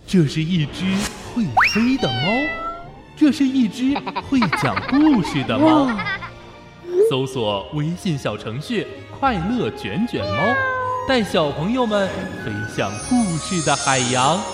这是一只会飞的猫，这是一只会讲故事的猫。搜索微信小程序“快乐卷卷猫”，带小朋友们飞向故事的海洋。